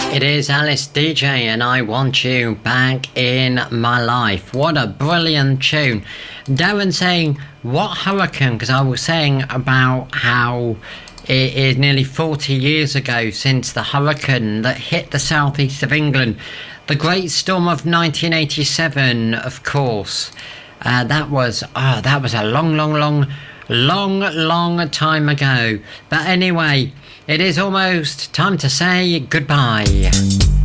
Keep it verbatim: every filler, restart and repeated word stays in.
It is Alice D J and I Want You Back in My Life. What a brilliant tune. Darren saying, what hurricane? Because I was saying about how it is nearly forty years ago since the hurricane that hit the southeast of England. The Great Storm of nineteen eighty-seven, of course. Uh, that was, oh, that was a long, long, long, long, long time ago. But anyway, it is almost time to say goodbye.